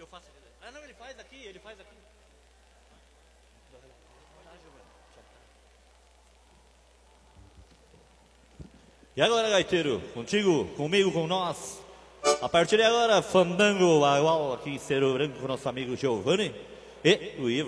faço aqui. Ah, não, ele faz aqui, E agora, gaiteiro, contigo, comigo, com nós. A partir de agora, Fandango Bagual, aqui, Cerro Branco, com nosso amigo Giovanni e o Ivo.